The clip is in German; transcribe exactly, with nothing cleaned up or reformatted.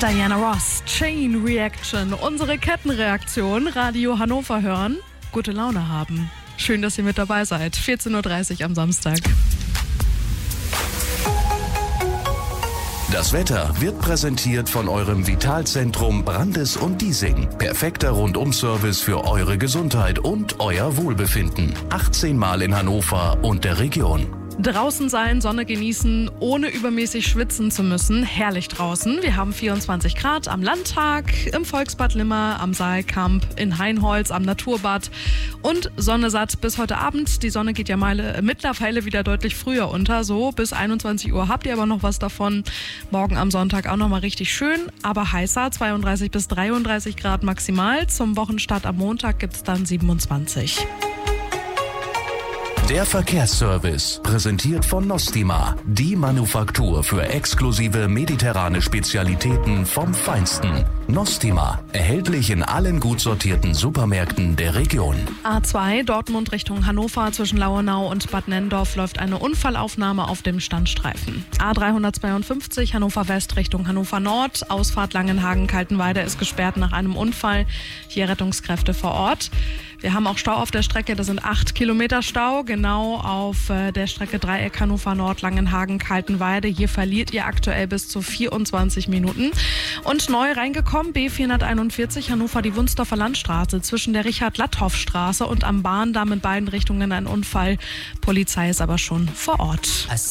Diana Ross, Chain Reaction, unsere Kettenreaktion, Radio Hannover hören, gute Laune haben. Schön, dass ihr mit dabei seid. vierzehn Uhr dreißig am Samstag. Das Wetter wird präsentiert von eurem Vitalzentrum Brandes und Diesing. Perfekter Rundum-Service für eure Gesundheit und euer Wohlbefinden. achtzehn Mal in Hannover und der Region. Draußen sein, Sonne genießen, ohne übermäßig schwitzen zu müssen. Herrlich draußen. Wir haben vierundzwanzig Grad am Landtag, im Volksbad Limmer, am Saalkamp, in Hainholz, am Naturbad und Sonne satt bis heute Abend. Die Sonne geht ja mal, mittlerweile wieder deutlich früher unter. So bis einundzwanzig Uhr habt ihr aber noch was davon. Morgen am Sonntag auch noch mal richtig schön, aber heißer. zweiunddreißig bis dreiunddreißig Grad maximal. Zum Wochenstart am Montag gibt es dann siebenundzwanzig. Der Verkehrsservice, präsentiert von Nostima, die Manufaktur für exklusive mediterrane Spezialitäten vom Feinsten. Nostima, erhältlich in allen gut sortierten Supermärkten der Region. A zwei, Dortmund Richtung Hannover, zwischen Lauenau und Bad Nenndorf läuft eine Unfallaufnahme auf dem Standstreifen. A dreihundertzweiundfünfzig, Hannover West Richtung Hannover Nord, Ausfahrt Langenhagen-Kaltenweide ist gesperrt nach einem Unfall. Hier Rettungskräfte vor Ort. Wir haben auch Stau auf der Strecke, das sind acht Kilometer Stau, genau auf äh, der Strecke Dreieck Hannover Nord, Langenhagen, Kaltenweide. Hier verliert ihr aktuell bis zu vierundzwanzig Minuten. Und neu reingekommen, B vierhunderteinundvierzig, Hannover, die Wunsdorfer Landstraße, zwischen der Richard-Latthoff-Straße und am Bahndamm in beiden Richtungen ein Unfall. Polizei ist aber schon vor Ort.